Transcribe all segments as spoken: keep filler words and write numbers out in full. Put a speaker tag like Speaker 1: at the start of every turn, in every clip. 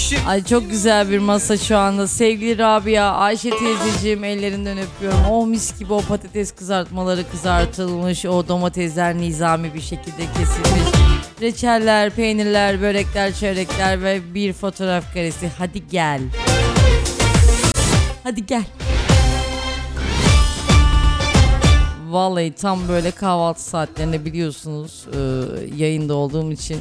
Speaker 1: Ay çok güzel bir masa şu anda. Sevgili Rabia, Ayşe teyzeciğim ellerinden öpüyorum. Oh mis gibi o patates kızartmaları kızartılmış. O domatesler nizami bir şekilde kesilmiş. Reçeller, peynirler, börekler, çörekler ve bir fotoğraf karesi. Hadi gel. Hadi gel. Vallahi tam böyle kahvaltı saatlerinde biliyorsunuz e, yayında olduğum için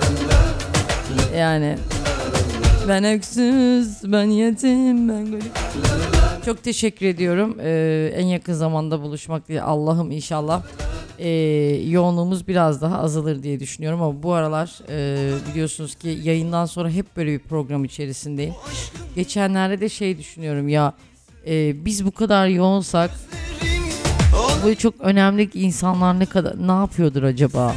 Speaker 1: yani ben öksüz, ben yetim, ben böyle. Çok teşekkür ediyorum. Ee, en yakın zamanda buluşmak diye Allah'ım inşallah e, yoğunluğumuz biraz daha azalır diye düşünüyorum ama bu aralar e, biliyorsunuz ki yayından sonra hep böyle bir program içerisindeyim. Geçenlerde de şey düşünüyorum ya e, biz bu kadar yoğunsak bu çok önemli insanlar ne kadar ne yapıyordur acaba?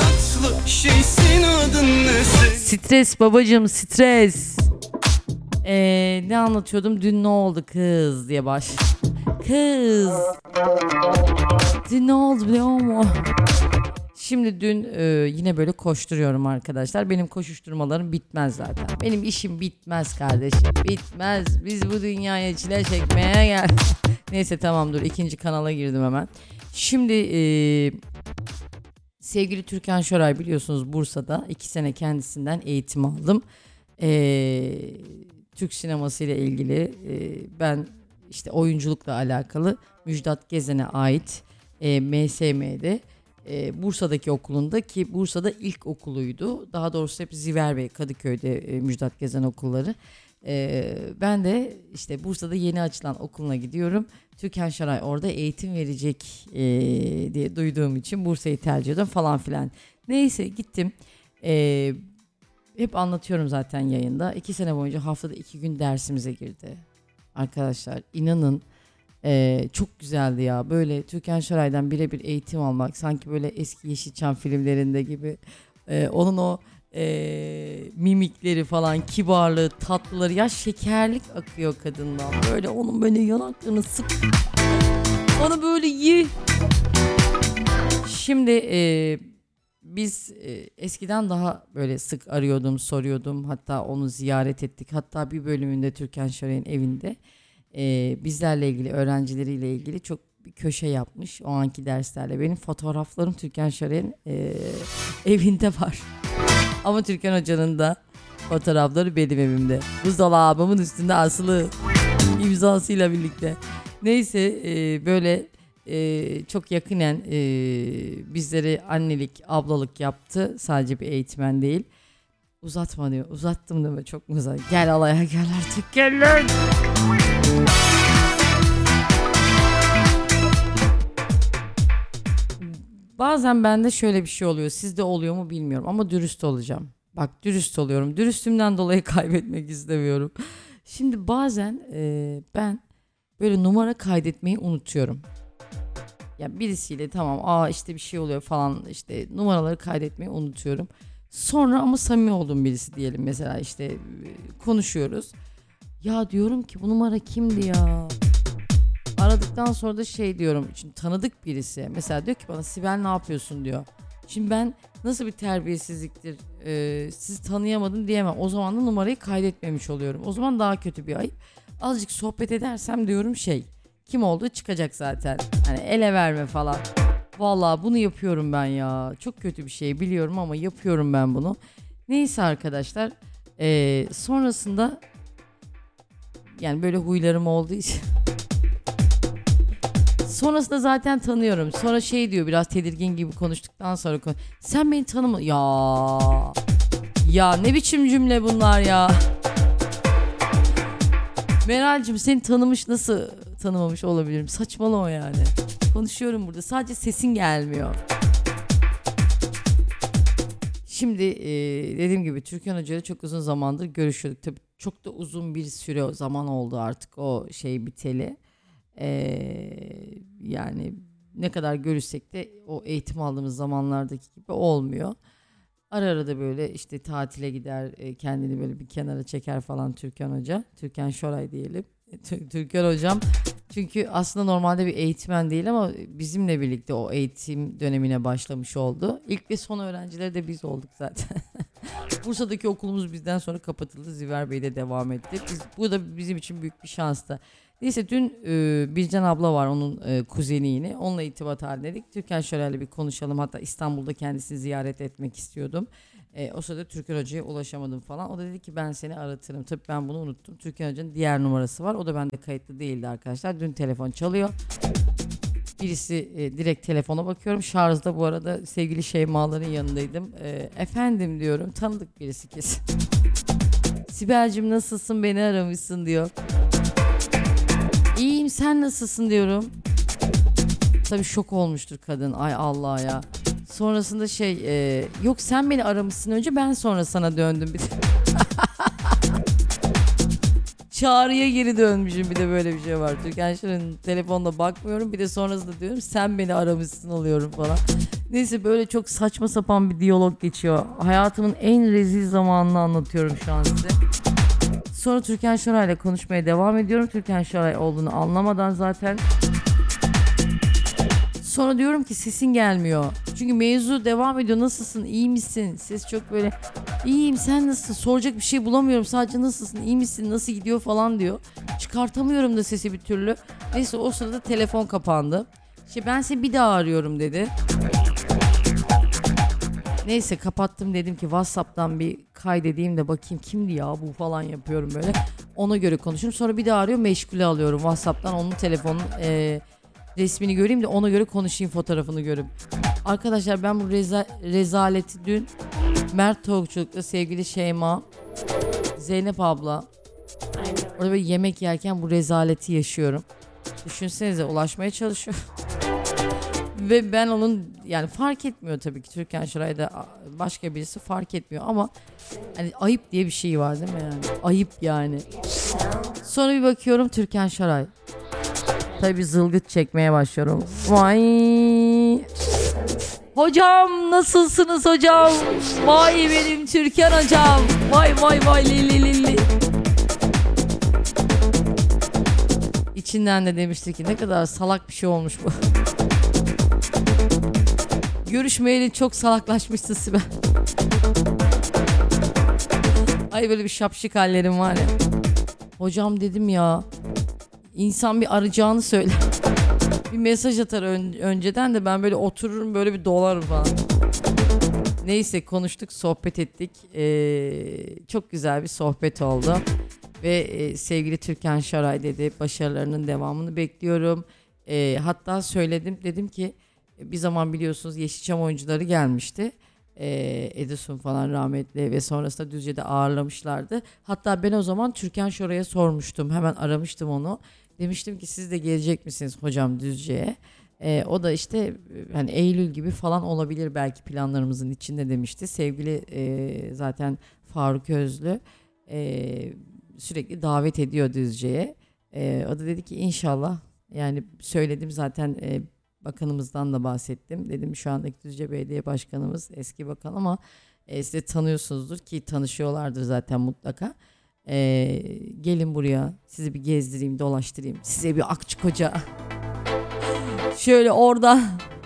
Speaker 1: Stres babacığım stres. Ee, ne anlatıyordum? Dün ne oldu kız diye baş. Kız. Dün ne oldu biliyor musun? Şimdi dün e, yine böyle koşturuyorum arkadaşlar. Benim koşuşturmalarım bitmez zaten. Benim işim bitmez kardeşim. Bitmez. Biz bu dünyaya çile çekmeye gel. Neyse tamam dur. İkinci kanala girdim hemen. Şimdi e, sevgili Türkan Şoray biliyorsunuz Bursa'da iki sene kendisinden eğitim aldım. Ee, Türk sineması ile ilgili e, ben işte oyunculukla alakalı Müjdat Gezen'e ait e, M S M'de e, Bursa'daki okulunda ki Bursa'da ilk okuluydu. Daha doğrusu hep Ziver Bey Kadıköy'de e, Müjdat Gezen okulları. E, ben de işte Bursa'da yeni açılan okuluna gidiyorum. Türkan Şoray orada eğitim verecek e, diye duyduğum için Bursa'yı tercih ediyorum falan filan. Neyse gittim. E, hep anlatıyorum zaten yayında. İki sene boyunca haftada iki gün dersimize girdi. Arkadaşlar inanın e, çok güzeldi ya. Böyle Türkan Şoray'dan birebir eğitim almak. Sanki böyle eski Yeşilçam filmlerinde gibi. E, onun o e, mimikleri falan, kibarlığı, tatlıları. Ya şekerlik akıyor kadından. Böyle onun böyle yanaklarını sık. Onu böyle ye. Şimdi e, biz e, eskiden daha böyle sık arıyordum, soruyordum. Hatta onu ziyaret ettik. Hatta bir bölümünde Türkan Şoray'ın evinde e, bizlerle ilgili, öğrencileriyle ilgili çok bir köşe yapmış. O anki derslerle. Benim fotoğraflarım Türkan Şoray'ın e, evinde var. Ama Türkan Hoca'nın da fotoğrafları benim evimde. Buzdolabımın üstünde asılı imzasıyla birlikte. Neyse e, böyle e, çok yakinen e, bizlere annelik, ablalık yaptı. Sadece bir eğitmen değil. Uzatma diyor. Uzattım değil mi? Çok mu uzat? Gel alaya gel artık gel lan. Bazen bende şöyle bir şey oluyor. Sizde oluyor mu bilmiyorum ama dürüst olacağım. Bak dürüst oluyorum. Dürüstlüğümden dolayı kaybetmek istemiyorum. Şimdi bazen e, ben böyle numara kaydetmeyi unutuyorum. Ya birisiyle tamam aa işte bir şey oluyor falan işte numaraları kaydetmeyi unutuyorum. Sonra ama samimi olduğum birisi diyelim mesela işte e, konuşuyoruz. Ya diyorum ki bu numara kimdi ya? Aradıktan sonra da şey diyorum. Şimdi tanıdık birisi. Mesela diyor ki bana Sibel ne yapıyorsun diyor. Şimdi ben nasıl bir terbiyesizliktir e, sizi tanıyamadım diyemem. O zaman da numarayı kaydetmemiş oluyorum. O zaman daha kötü bir ayıp. Azıcık sohbet edersem diyorum şey. Kim olduğu çıkacak zaten. Hani ele verme falan. Vallahi bunu yapıyorum ben ya. Çok kötü bir şey biliyorum ama yapıyorum ben bunu. Neyse arkadaşlar. E, sonrasında yani böyle huylarım olduğu için sonrasında zaten tanıyorum. Sonra şey diyor biraz tedirgin gibi konuştuktan sonra sen beni tanıma ya ya ne biçim cümle bunlar ya. Meral'cim seni tanımış nasıl tanımamış olabilirim? Saçmalama yani. Konuşuyorum burada sadece sesin gelmiyor. Şimdi e, dediğim gibi Türkan Hoca'yla çok uzun zamandır görüşüyorduk. Tabii çok da uzun bir süre zaman oldu artık o şey biteli. Ee, yani ne kadar görüşsek de o eğitim aldığımız zamanlardaki gibi olmuyor. Ara ara da böyle işte tatile gider kendini böyle bir kenara çeker falan Türkan Hoca. Türkan Şoray diyelim. Türkan Hocam çünkü aslında normalde bir eğitmen değil ama bizimle birlikte o eğitim dönemine başlamış oldu. İlk ve son öğrencileri de biz olduk zaten. Bursa'daki okulumuz bizden sonra kapatıldı. Ziver Bey'de devam etti. Biz, bu da bizim için büyük bir şanstı. Neyse dün e, Bircan abla var, onun e, kuzeni yine. Onunla irtibat halindeydik. Türkan Şoray'la bir konuşalım. Hatta İstanbul'da kendisini ziyaret etmek istiyordum. E, o sırada Türkan Hoca'ya ulaşamadım falan. O da dedi ki ben seni aratırım. Tabii ben bunu unuttum. Türkan Hoca'nın diğer numarası var. O da bende kayıtlı değildi arkadaşlar. Dün telefon çalıyor. Birisi e, direkt telefona bakıyorum. Şarjda bu arada sevgili Şeyma'ların yanındaydım. E, efendim diyorum. Tanıdık birisi kesin. Sibel'cim nasılsın, beni aramışsın diyor. İyiyim, sen nasılsın diyorum. Tabii şok olmuştur kadın. Ay Allah ya. Sonrasında şey e, yok sen beni aramışsın önce, ben sonra sana döndüm bir de. Çağrı'ya geri dönmüşüm, bir de böyle bir şey var. Türkan Şoray'ın telefonla bakmıyorum, bir de sonrasında diyorum sen beni aramışsın oluyorum falan. Neyse böyle çok saçma sapan bir diyalog geçiyor. Hayatımın en rezil zamanını anlatıyorum şu an size. Sonra Türkan Şoray'la konuşmaya devam ediyorum. Türkan Şoray olduğunu anlamadan zaten. Sonra diyorum ki sesin gelmiyor. Çünkü mevzu devam ediyor. Nasılsın? İyi misin? Ses çok böyle iyiyim, sen nasılsın? Soracak bir şey bulamıyorum. Sadece nasılsın? İyi misin? Nasıl gidiyor falan diyor. Çıkartamıyorum da sesi bir türlü. Neyse o sırada telefon kapandı. İşte ben seni bir daha arıyorum dedi. Neyse kapattım, dedim ki WhatsApp'tan bir kaydedeyim de bakayım kimdi ya bu falan yapıyorum böyle. Ona göre konuşurum. Sonra bir daha arıyor, meşgule alıyorum WhatsApp'tan onun telefonun e, resmini göreyim de ona göre konuşayım, fotoğrafını görüp. Arkadaşlar ben bu reza, rezaleti dün Mert Tavukçuluk'ta sevgili Şeyma, Zeynep abla orada böyle yemek yerken bu rezaleti yaşıyorum. Düşünsenize, ulaşmaya çalışıyor. Ve ben onun, yani fark etmiyor tabii ki, Türkan Şoray'da başka birisi fark etmiyor ama hani ayıp diye bir şey var değil mi yani? Ayıp yani. Sonra bir bakıyorum Türkan Şoray. Tabii zılgıt çekmeye başlıyorum. Vay. Hocam nasılsınız hocam? Vay benim Türkan hocam. Vay vay vay li li li li. İçinden de demişti ki ne kadar salak bir şey olmuş bu. Görüşmeyeli çok salaklaşmışsın Sibel. Ay böyle bir şapşik hallerim var ya. Hocam dedim ya. İnsan bir arayacağını söyle. Bir mesaj atar ön- önceden de ben böyle otururum böyle bir dolarım falan. Neyse konuştuk, sohbet ettik. Ee, çok güzel bir sohbet oldu. Ve e, sevgili Türkan Şoray dedi başarılarının devamını bekliyorum. E, hatta söyledim, dedim ki bir zaman biliyorsunuz Yeşilçam oyuncuları gelmişti. Ee, Edison falan rahmetli ve sonrasında Düzce'de ağırlamışlardı. Hatta ben o zaman Türkan Şoray'a sormuştum. Hemen aramıştım onu. Demiştim ki siz de gelecek misiniz hocam Düzce'ye? Ee, o da işte hani Eylül gibi falan olabilir belki planlarımızın içinde demişti. Sevgili e, zaten Faruk Özlü e, sürekli davet ediyor Düzce'ye. E, o da dedi ki inşallah, yani söyledim zaten, e, bakanımızdan da bahsettim. Dedim şu andaki Düzce Belediye Başkanımız eski bakan ama e, siz de tanıyorsunuzdur ki tanışıyorlardır zaten mutlaka. E, gelin buraya, sizi bir gezdireyim, dolaştırayım. Size bir Akçakoca. Şöyle orada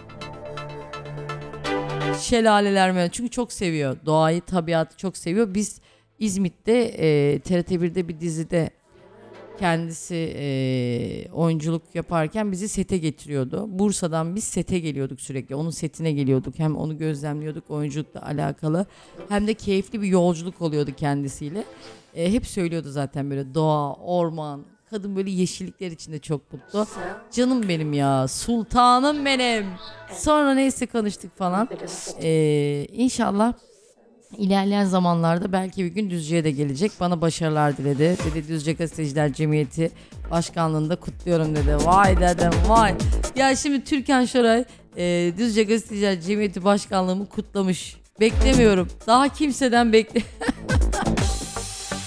Speaker 1: şelaleler mi? Çünkü çok seviyor. Doğayı, tabiatı çok seviyor. Biz İzmit'te e, T R T bir'de bir dizide kendisi e, oyunculuk yaparken bizi sete getiriyordu. Bursa'dan biz sete geliyorduk sürekli. Onun setine geliyorduk. Hem onu gözlemliyorduk oyunculukla alakalı. Hem de keyifli bir yolculuk oluyordu kendisiyle. E, hep söylüyordu zaten böyle doğa, orman. Kadın böyle yeşillikler içinde çok mutlu. Canım benim ya. Sultanım benim. Sonra neyse konuştuk falan. E, inşallah İlerleyen zamanlarda belki bir gün Düzce'ye de gelecek. Bana başarılar diledi. Dedi Düzce Gazeteciler Cemiyeti Başkanlığı'nda kutluyorum dedi. Vay dedim vay. Ya şimdi Türkan Şoray e, Düzce Gazeteciler Cemiyeti Başkanlığımı kutlamış. Beklemiyorum. Daha kimseden bekle.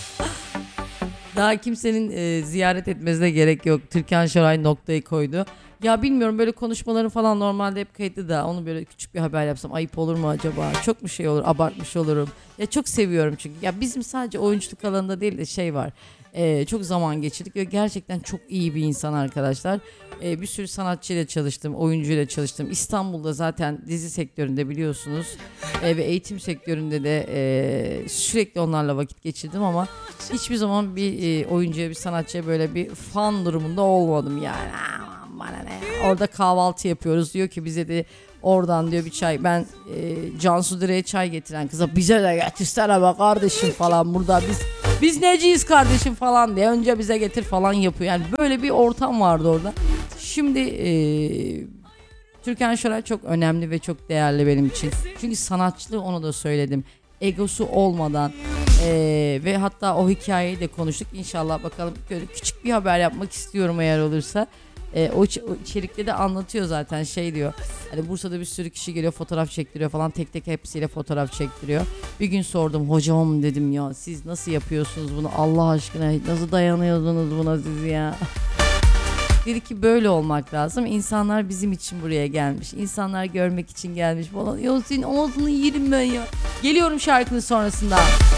Speaker 1: Daha kimsenin e, ziyaret etmesine gerek yok. Türkan Şoray noktayı koydu. Ya bilmiyorum, böyle konuşmaların falan normalde hep kayıtlı da onu böyle küçük bir haber yapsam ayıp olur mu acaba? Çok mu şey olur, abartmış olurum. Ya çok seviyorum çünkü. Ya bizim sadece oyunculuk alanında değil de şey var. Ee, çok zaman geçirdik ve gerçekten çok iyi bir insan arkadaşlar. Ee, bir sürü sanatçıyla çalıştım, oyuncuyla çalıştım. İstanbul'da zaten dizi sektöründe biliyorsunuz. Ee, ve eğitim sektöründe de e, sürekli onlarla vakit geçirdim ama hiçbir zaman bir e, oyuncuya, bir sanatçıya böyle bir fan durumunda olmadım yani. Aman bana ne. Orada kahvaltı yapıyoruz, diyor ki bize de oradan diyor bir çay. Ben e, Cansu Dire'ye çay getiren kıza bize de getirsene be kardeşim falan, burada biz biz neciyiz kardeşim falan diye önce bize getir falan yapıyor. Yani böyle bir ortam vardı orada. Şimdi e, Türkan Şoray çok önemli ve çok değerli benim için. Çünkü sanatçılığı, onu da söyledim. Egosu olmadan ee, ve hatta o hikayeyi de konuştuk. İnşallah bakalım, böyle küçük bir haber yapmak istiyorum eğer olursa. Ee, o, iç- o içerikte de anlatıyor zaten, şey diyor. Hani Bursa'da bir sürü kişi geliyor, fotoğraf çektiriyor falan, tek tek hepsiyle fotoğraf çektiriyor. Bir gün sordum, hocam dedim, ya siz nasıl yapıyorsunuz bunu Allah aşkına, nasıl dayanıyorsunuz buna siz ya? Dedi ki böyle olmak lazım. İnsanlar bizim için buraya gelmiş. İnsanlar görmek için gelmiş falan. Ya senin ağzını yerim ben ya. Geliyorum şarkının sonrasında.